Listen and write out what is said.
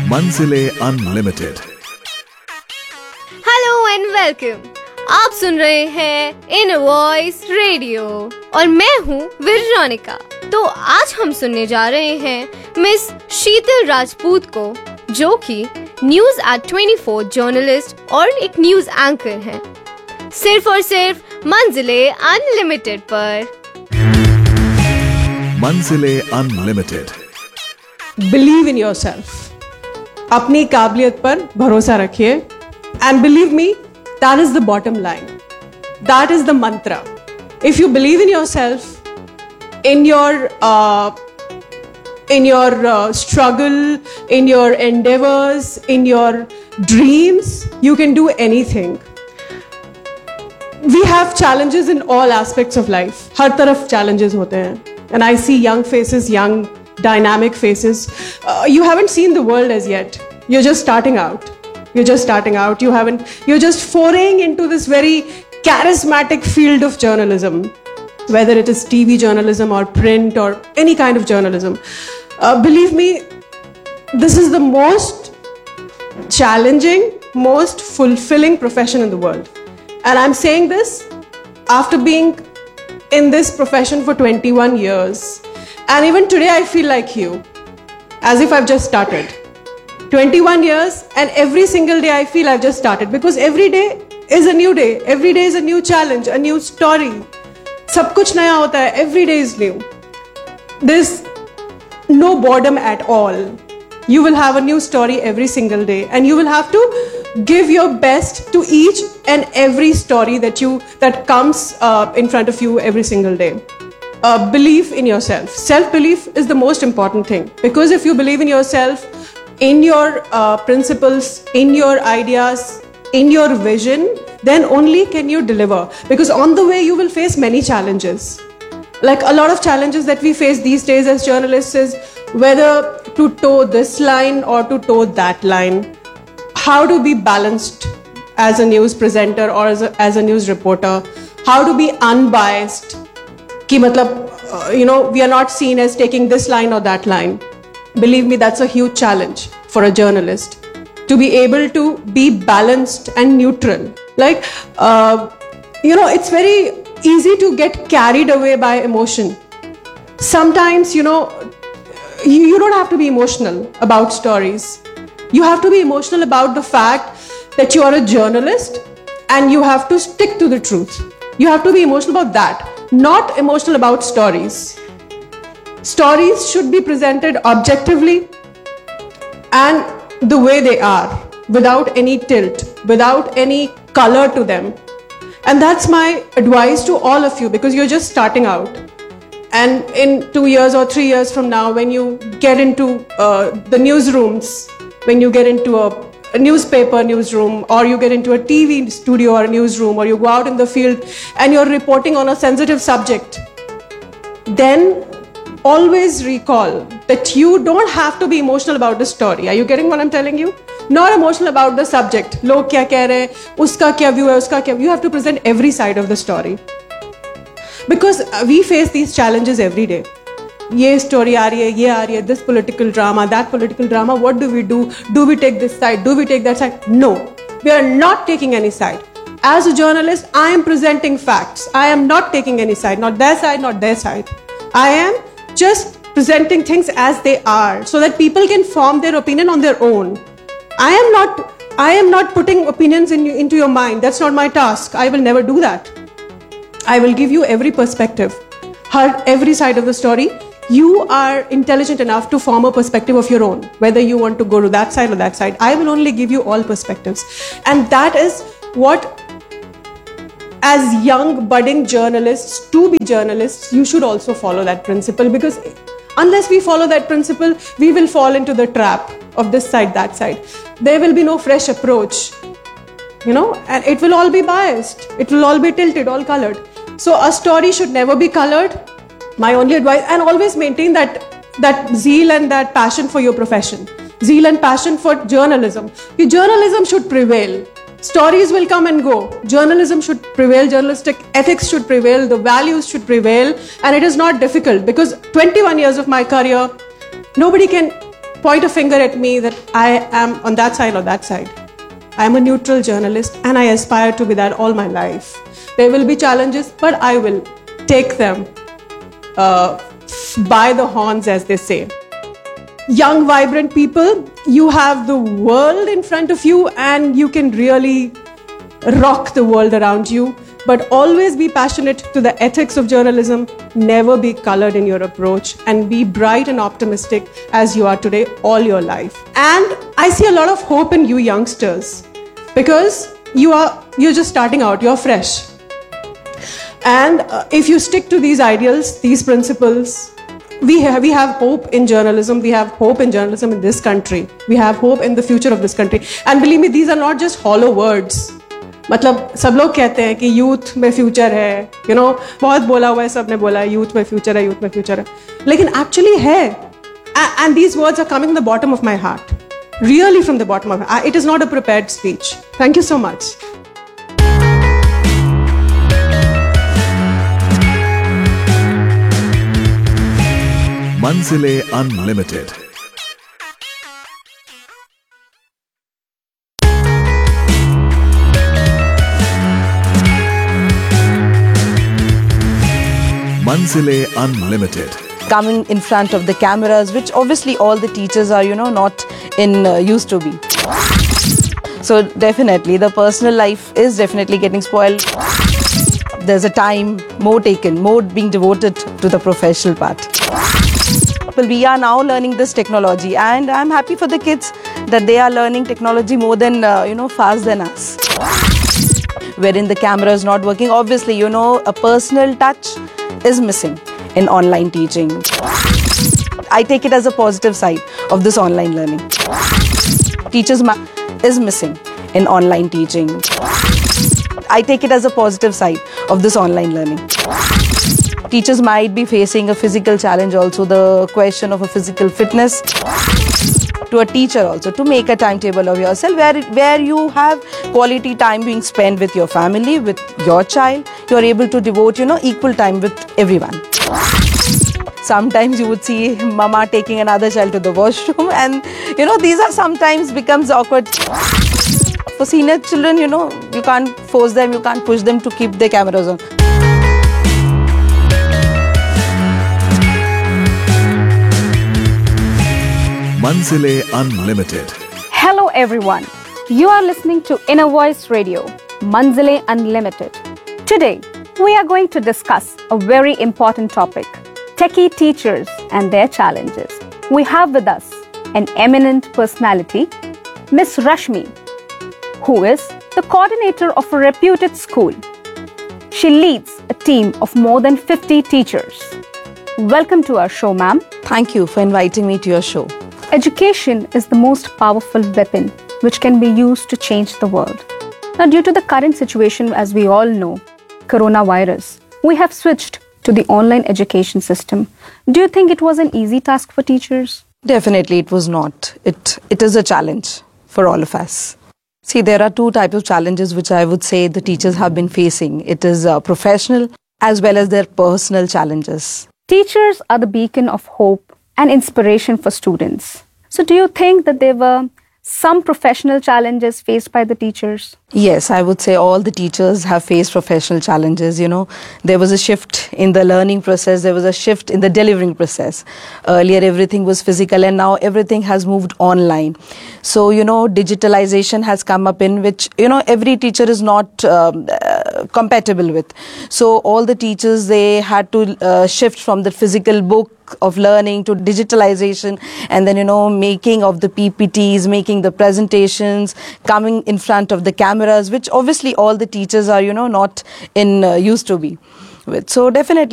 मंजिलें unlimited. Hello and welcome. आप सुन रहे हैं इन वॉइस रेडियो और मैं हूँ विरोनिका। तो आज हम सुनने जा रहे हैं मिस शीतल राजपूत को, जो कि न्यूज एट 24 जर्नलिस्ट और एक न्यूज एंकर हैं, सिर्फ और सिर्फ मंजिलें अनलिमिटेड पर। मंजिलें अनलिमिटेड। बिलीव इन योरसेल्फ, अपनी काबिलियत पर भरोसा रखिए and believe me, that is the bottom line, that is the Mantra. If you believe in yourself, in your struggle, in your endeavors, in your dreams, you can do anything. We have challenges in all aspects of life. हर तरफ challenges होते हैं. And I see young faces, young dynamic faces. You haven't seen the world as yet. You're just starting out. You're just foraying into this very charismatic field of journalism, whether it is TV journalism or print or any kind of journalism. Believe me, this is the most challenging, most fulfilling profession in the world. And I'm saying this after being in this profession for 21 years. And even today I feel like you, as if I've just started. 21 years and every single day I feel I've just started, because every day is a new day. Every day is a new challenge, a new story. सब कुछ नया होता है. Every day is new. There's no boredom at all. You will have a new story every single day, and you will have to give your best to each and every story that comes in front of you every single day. Believe in yourself. Self-belief is the most important thing, because if you believe in yourself, in your principles, in your ideas, in your vision, then only can you deliver. Because on the way you will face many challenges. Like a lot of challenges that we face these days as journalists is whether to toe this line or to toe that line. How to be balanced as a news presenter or as a news reporter. How to be unbiased. Ki matlab, we are not seen as taking this line or that line. Believe me, that's a huge challenge for a journalist, to be able to be balanced and neutral. Like, it's very easy to get carried away by emotion. Sometimes, you don't have to be emotional about stories. You have to be emotional about the fact that you are a journalist and you have to stick to the truth. You have to be emotional about that, not emotional about stories. Stories should be presented objectively and the way they are, without any tilt, without any color to them. And that's my advice to all of you, because you're just starting out. And in 2 years or 3 years from now, when you get into the newsrooms, when you get into a newspaper newsroom, or you get into a TV studio or a newsroom, or you go out in the field and you're reporting on a sensitive subject, then always recall that you don't have to be emotional about the story. Are you getting what I'm telling you? Not emotional about the subject. Log kya keh rahe, uska kya view hai, uska kya. You have to present every side of the story, because we face these challenges every day. Ye story aa rahi hai, ye aa rahi hai, this political drama, that political drama. What do we do? Do we take this side? Do we take that side? No, we are not taking any side. As a journalist, I am presenting facts. I am not taking any side, not their side, not their side. I am just presenting things as they are, so that people can form their opinion on their own. I am not putting opinions into your mind. That's not my task. I will never do that. I will give you every perspective, every side of the story. You are intelligent enough to form a perspective of your own, whether you want to go to that side or that side. I will only give you all perspectives. And that is what, as young budding journalists, to be journalists, you should also follow that principle, because unless we follow that principle, we will fall into the trap of this side, that side. There will be no fresh approach, and it will all be biased. It will all be tilted, all colored. So a story should never be colored. My only advice, and always maintain that zeal and that passion for your profession. Zeal and passion for journalism. Your journalism should prevail. Stories will come and go. Journalism should prevail. Journalistic ethics should prevail. The values should prevail. And it is not difficult, because 21 years of my career, nobody can point a finger at me that I am on that side or that side. I am a neutral journalist and I aspire to be that all my life. There will be challenges, but I will take them by the horns, as they say. Young, vibrant people, you have the world in front of you and you can really rock the world around you. But always be passionate to the ethics of journalism. Never be colored in your approach and be bright and optimistic as you are today all your life. And I see a lot of hope in you youngsters because you're just starting out, you're fresh. And if you stick to these ideals, these principles, we have hope in journalism. We have hope in journalism in this country. We have hope in the future of this country. And believe me, these are not just hollow words. मतलब सब लोग कहते हैं कि youth में future है, you know, बहुत बोला हुआ है, सबने बोला है यूथ में फ्यूचर है, यूथ में फ्यूचर है, लेकिन एक्चुअली है. And these words are coming from the bottom of my heart, really from the bottom of my heart. It is not a prepared speech. Thank you so much. Manzile Unlimited. Manzile Unlimited. Coming in front of the cameras, which obviously all the teachers are, not used to be. So definitely the personal life is definitely getting spoiled. There's a time more being devoted to the professional part. We are now learning this technology and I'm happy for the kids that they are learning technology more than, fast than us. Wherein the camera is not working, obviously, a personal touch is missing in online teaching. I take it as a positive side of this online learning. Teachers is missing in online teaching. I take it as a positive side of this online learning. Teachers might be facing a physical challenge also, the question of a physical fitness. To a teacher also, to make a timetable of yourself where you have quality time being spent with your family, with your child. You are able to devote, equal time with everyone. Sometimes you would see mama taking another child to the washroom and, these are sometimes becomes awkward. For senior children, you can't force them, you can't push them to keep their cameras on. Manzile Unlimited. Hello everyone. You are listening to Inner Voice Radio, Manzile Unlimited. Today, we are going to discuss a very important topic, techie teachers and their challenges. We have with us an eminent personality, Miss Rashmi, who is the coordinator of a reputed school. She leads a team of more than 50 teachers. Welcome to our show, ma'am. Thank you for inviting me to your show. Education is the most powerful weapon which can be used to change the world. Now, due to the current situation, as we all know, coronavirus, we have switched to the online education system. Do you think it was an easy task for teachers? Definitely it was not. It is a challenge for all of us. See, there are two types of challenges which I would say the teachers have been facing. It is professional as well as their personal challenges. Teachers are the beacon of hope and inspiration for students. So do you think that there were some professional challenges faced by the teachers? Yes, I would say all the teachers have faced professional challenges. There was a shift in the learning process. There was a shift in the delivering process. Earlier, everything was physical and now everything has moved online. So, digitalization has come up in which, every teacher is not compatible with. So all the teachers, they had to shift from the physical book of learning to digitalization and then, making of the PPTs, making the presentations, coming in front of the cameras, which obviously all the teachers are, not used to be with. So definitely